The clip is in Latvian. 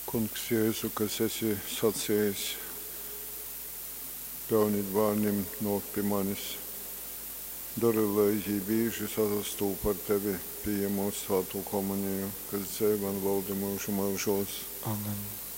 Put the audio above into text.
Kungs Jēzu, kas esi sacījis, ļaujiet bērniem nākt pie manis, dari, lai viņi bieži sastāv par tevi, pieņemot svēto komuniju, kas dzīvo un valda mūžu mūžos. Amen.